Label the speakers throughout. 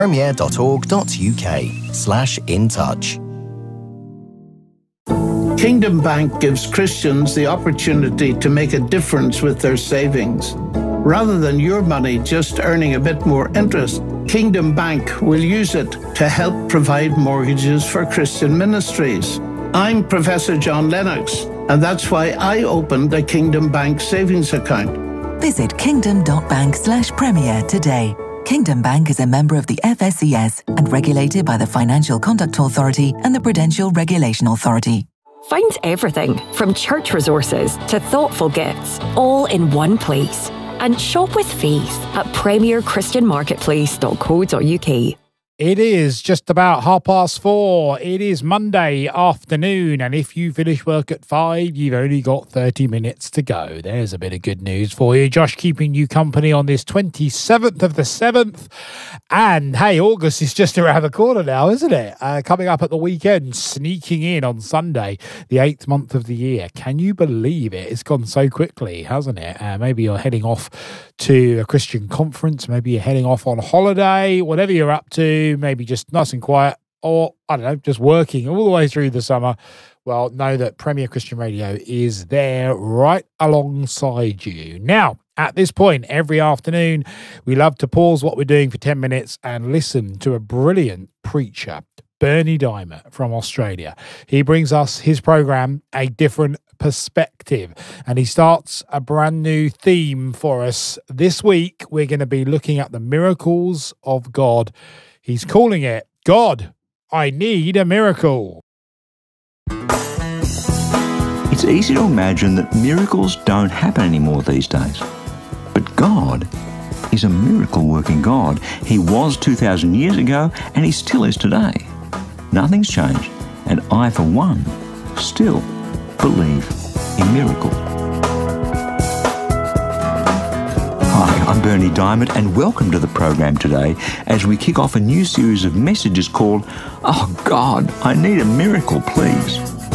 Speaker 1: premier.org.uk/intouch.
Speaker 2: Kingdom Bank gives Christians the opportunity to make a difference with their savings. Rather than your money just earning a bit more interest, Kingdom Bank will use it to help provide mortgages for Christian ministries. I'm Professor John Lennox, and that's why I opened a Kingdom Bank savings account.
Speaker 3: Visit kingdom.bank/premier today. Kingdom Bank is a member of the FSCS and regulated by the Financial Conduct Authority and the Prudential Regulation Authority.
Speaker 4: Find everything from church resources to thoughtful gifts, all in one place. And shop with faith at premierchristianmarketplace.co.uk.
Speaker 5: It is just about 4:30. It is Monday afternoon, and if you finish work at 5, you've only got 30 minutes to go. There's a bit of good news for you. Josh keeping you company on this 27th of the 7th. And hey, August is just around the corner now, isn't it? Coming up at the weekend, sneaking in on Sunday, the 8th month of the year. Can you believe it? It's gone so quickly, hasn't it? Maybe you're heading off to a Christian conference. Maybe you're heading off on holiday, whatever you're up to. Maybe just nice and quiet, or I don't know, just working all the way through the summer. Well, know that Premier Christian Radio is there right alongside you. Now, at this point, every afternoon, we love to pause what we're doing for 10 minutes and listen to a brilliant preacher, Bernie Diamond from Australia. He brings us his program, A Different Perspective, and he starts a brand new theme for us. This week, we're going to be looking at the miracles of God. He's calling it, God, I Need a Miracle.
Speaker 6: It's easy to imagine that miracles don't happen anymore these days. But God is a miracle-working God. He was 2,000 years ago, and he still is today. Nothing's changed, and I, for one, still believe in miracles. Hi, I'm Bernie Diamond, and welcome to the program today as we kick off a new series of messages called, Oh God, I Need a Miracle, Please.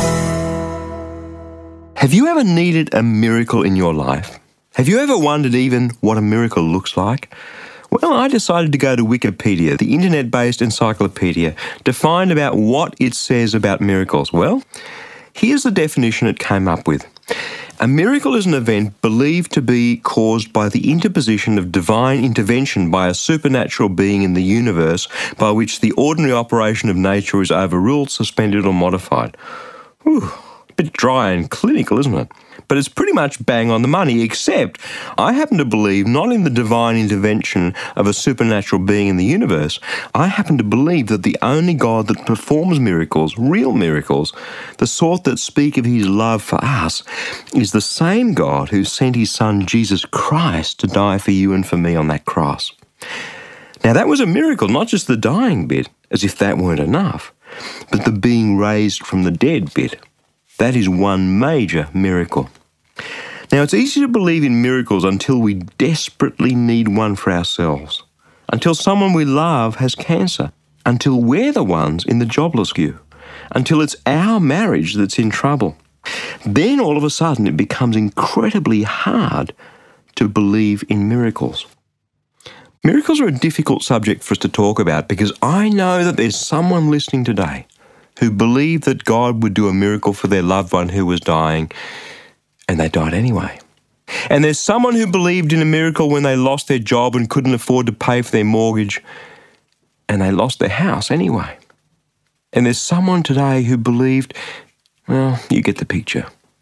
Speaker 6: Have you ever needed a miracle in your life? Have you ever wondered even what a miracle looks like? Well, I decided to go to Wikipedia, the internet-based encyclopedia, to find out what it says about miracles. Well, here's the definition it came up with. A miracle is an event believed to be caused by the interposition of divine intervention by a supernatural being in the universe by which the ordinary operation of nature is overruled, suspended or modified. Whew, a bit dry and clinical, isn't it? But it's pretty much bang on the money, except I happen to believe not in the divine intervention of a supernatural being in the universe. I happen to believe that the only God that performs miracles, real miracles, the sort that speak of his love for us, is the same God who sent his son Jesus Christ to die for you and for me on that cross. Now that was a miracle, not just the dying bit, as if that weren't enough, but the being raised from the dead bit. That is one major miracle. Now, it's easy to believe in miracles until we desperately need one for ourselves, until someone we love has cancer, until we're the ones in the jobless queue, until it's our marriage that's in trouble. Then all of a sudden it becomes incredibly hard to believe in miracles. Miracles are a difficult subject for us to talk about because I know that there's someone listening today who believed that God would do a miracle for their loved one who was dying, and they died anyway. And there's someone who believed in a miracle when they lost their job and couldn't afford to pay for their mortgage, and they lost their house anyway. And there's someone today who believed, well, you get the picture.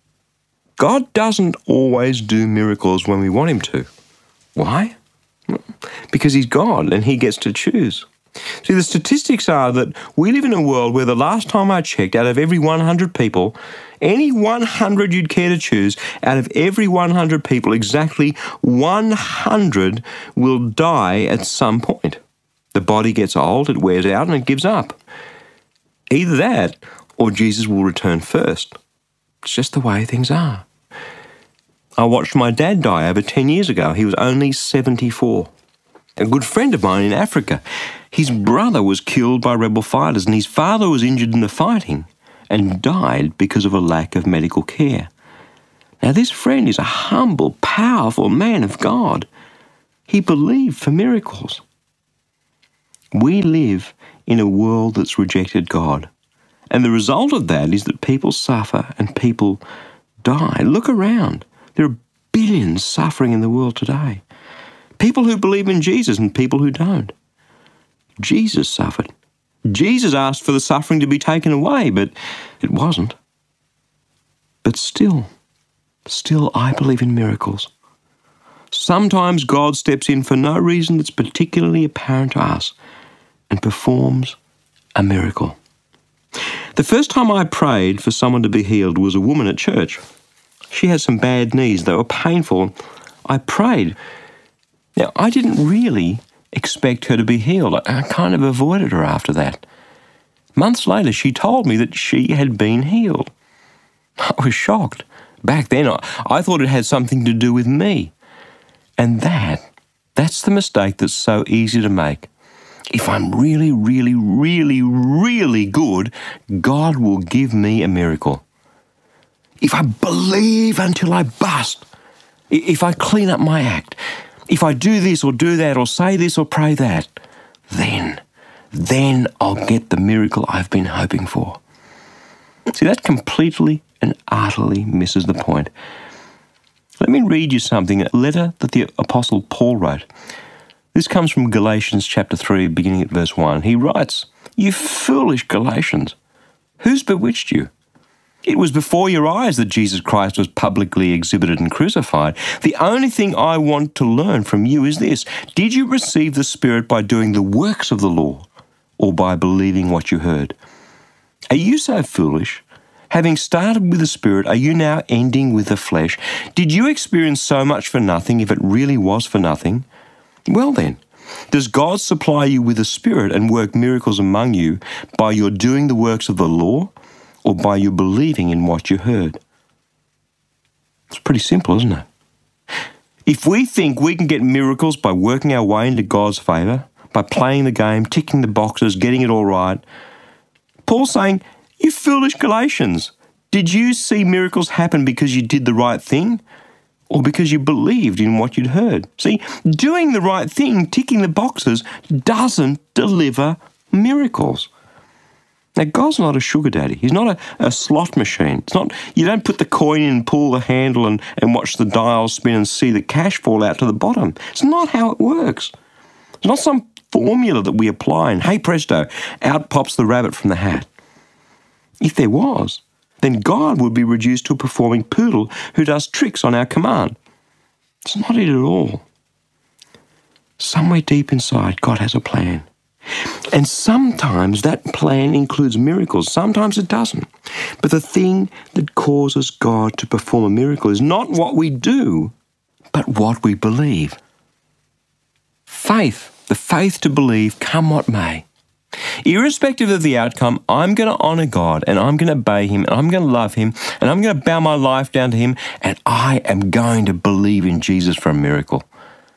Speaker 6: God doesn't always do miracles when we want him to. Why? Because he's God and he gets to choose. See, the statistics are that we live in a world where the last time I checked, out of every 100 people, any 100 you'd care to choose, out of every 100 people, exactly 100 will die at some point. The body gets old, it wears out, and it gives up. Either that, or Jesus will return first. It's just the way things are. I watched my dad die over 10 years ago. He was only 74. A good friend of mine in Africa, his brother was killed by rebel fighters and his father was injured in the fighting and died because of a lack of medical care. Now this friend is a humble, powerful man of God. He believed for miracles. We live in a world that's rejected God. And the result of that is that people suffer and people die. Look around. There are billions suffering in the world today. People who believe in Jesus and people who don't. Jesus suffered. Jesus asked for the suffering to be taken away, but it wasn't. But still I believe in miracles. Sometimes God steps in for no reason that's particularly apparent to us and performs a miracle. The first time I prayed for someone to be healed was a woman at church. She had some bad knees. They were painful. I prayed. Now, I didn't really expect her to be healed. I kind of avoided her after that. Months later, she told me that she had been healed. I was shocked. Back then, I thought it had something to do with me. And that's the mistake that's so easy to make. If I'm really, really, really, really good, God will give me a miracle. If I believe until I bust, if I clean up my act, if I do this or do that or say this or pray that, then I'll get the miracle I've been hoping for. See, that completely and utterly misses the point. Let me read you something, a letter that the Apostle Paul wrote. This comes from Galatians chapter 3, beginning at verse 1. He writes, "You foolish Galatians, who's bewitched you? It was before your eyes that Jesus Christ was publicly exhibited and crucified. The only thing I want to learn from you is this. Did you receive the Spirit by doing the works of the law or by believing what you heard? Are you so foolish? Having started with the Spirit, are you now ending with the flesh? Did you experience so much for nothing if it really was for nothing? Well then, does God supply you with the Spirit and work miracles among you by your doing the works of the law or by your believing in what you heard?" It's pretty simple, isn't it? If we think we can get miracles by working our way into God's favour, by playing the game, ticking the boxes, getting it all right, Paul's saying, you foolish Galatians, did you see miracles happen because you did the right thing or because you believed in what you'd heard? See, doing the right thing, ticking the boxes, doesn't deliver miracles. Now, God's not a sugar daddy. He's not a slot machine. It's not. You don't put the coin in, pull the handle and watch the dial spin and see the cash fall out to the bottom. It's not how it works. It's not some formula that we apply and, hey presto, out pops the rabbit from the hat. If there was, then God would be reduced to a performing poodle who does tricks on our command. It's not it at all. Somewhere deep inside, God has a plan. And sometimes that plan includes miracles. Sometimes it doesn't. But the thing that causes God to perform a miracle is not what we do, but what we believe. Faith, the faith to believe, come what may. Irrespective of the outcome, I'm going to honour God and I'm going to obey Him and I'm going to love Him and I'm going to bow my life down to Him and I am going to believe in Jesus for a miracle.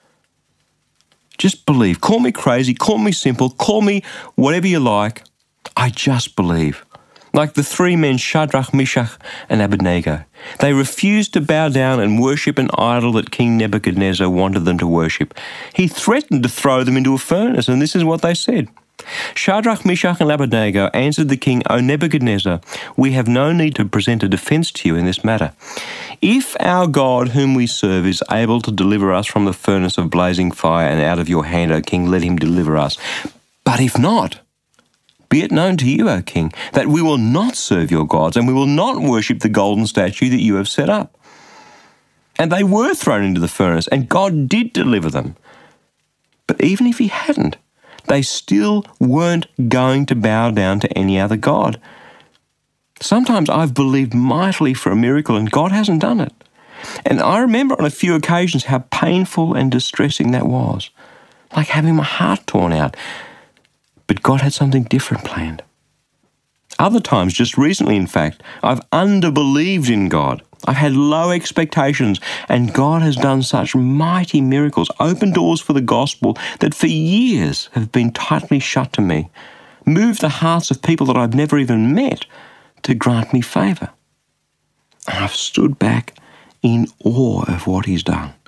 Speaker 6: Just believe. Call me crazy, call me simple, call me whatever you like. I just believe. Like the three men, Shadrach, Meshach, and Abednego. They refused to bow down and worship an idol that King Nebuchadnezzar wanted them to worship. He threatened to throw them into a furnace, and this is what they said. Shadrach, Meshach, and Abednego answered the king, "O Nebuchadnezzar, we have no need to present a defense to you in this matter. If our God whom we serve is able to deliver us from the furnace of blazing fire and out of your hand, O king, let him deliver us. But if not, be it known to you, O king, that we will not serve your gods and we will not worship the golden statue that you have set up." And they were thrown into the furnace, and God did deliver them. But even if He hadn't, they still weren't going to bow down to any other god. Sometimes I've believed mightily for a miracle and God hasn't done it. And I remember on a few occasions how painful and distressing that was, like having my heart torn out. But God had something different planned. Other times, just recently in fact, I've underbelieved in God. I've had low expectations, and God has done such mighty miracles, opened doors for the gospel that for years have been tightly shut to me, moved the hearts of people that I've never even met to grant me favour. And I've stood back in awe of what He's done.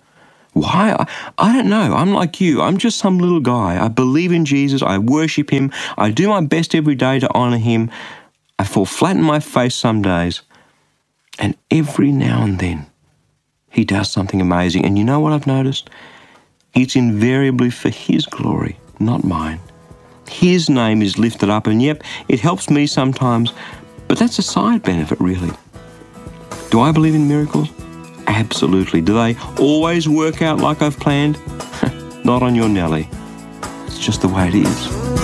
Speaker 6: Why? I don't know. I'm like you. I'm just some little guy. I believe in Jesus. I worship him. I do my best every day to honour him. I fall flat on my face some days. And every now and then, he does something amazing. And you know what I've noticed? It's invariably for his glory, not mine. His name is lifted up, and yep, it helps me sometimes, but that's a side benefit, really. Do I believe in miracles? Absolutely. Do they always work out like I've planned? Not on your Nelly. It's just the way it is.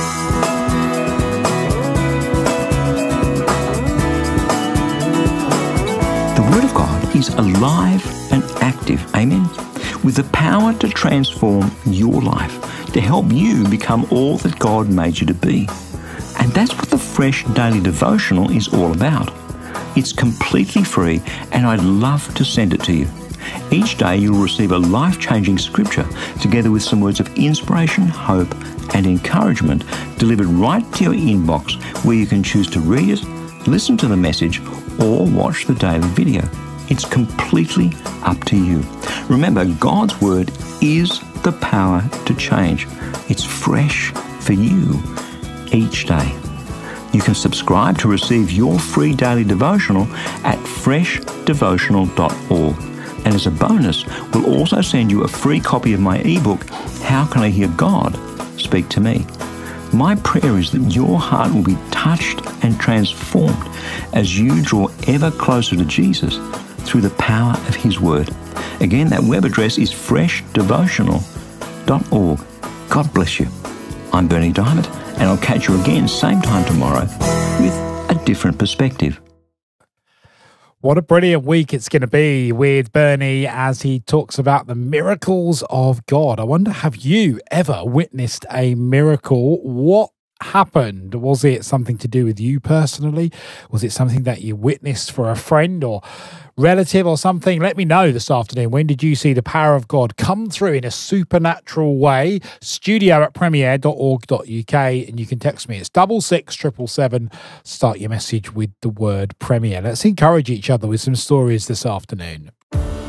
Speaker 6: The Word of God is alive and active, amen? With the power to transform your life, to help you become all that God made you to be. And that's what the Fresh Daily Devotional is all about. It's completely free, and I'd love to send it to you. Each day you'll receive a life-changing scripture together with some words of inspiration, hope, and encouragement delivered right to your inbox, where you can choose to read it, listen to the message, or watch the daily video. It's completely up to you. Remember, God's Word is the power to change. It's fresh for you each day. You can subscribe to receive your free daily devotional at freshdevotional.org. And as a bonus, we'll also send you a free copy of my ebook, How Can I Hear God Speak to Me? My prayer is that your heart will be touched and transformed as you draw ever closer to Jesus through the power of his word. Again, that web address is freshdevotional.org. God bless you. I'm Berni Dymet, and I'll catch you again same time tomorrow with a different perspective.
Speaker 5: What a brilliant week it's going to be with Berni as he talks about the miracles of God. I wonder, have you ever witnessed a miracle? What happened? Was it something to do with you personally? Was it something that you witnessed for a friend or relative or something? Let me know this afternoon. When did you see the power of God come through in a supernatural way? studio@premier.org.uk, and you can text me. It's 66777. Start your message with the word Premier. Let's encourage each other with some stories this afternoon.